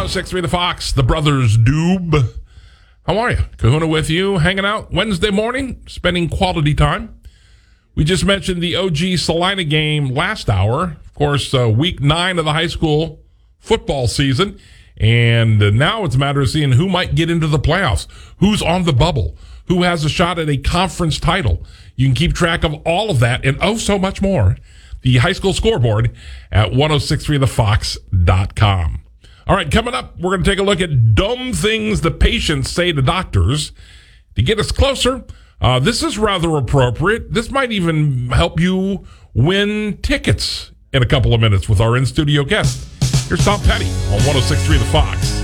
106.3 The Fox, the Brothers Doob. How are you? Kahuna with you, hanging out Wednesday morning, spending quality time. We just mentioned the OG Salina game last hour. Of course, week 9 of the high school football season. And now it's a matter of seeing who might get into the playoffs, who's on the bubble, who has a shot at a conference title. You can keep track of all of that and so much more. The high school scoreboard at 1063thefox.com. All right, coming up, we're going to take a look at dumb things the patients say to doctors. To get us closer, this is rather appropriate. This might even help you win tickets in a couple of minutes with our in-studio guest. Here's Tom Petty on 1063 The Fox.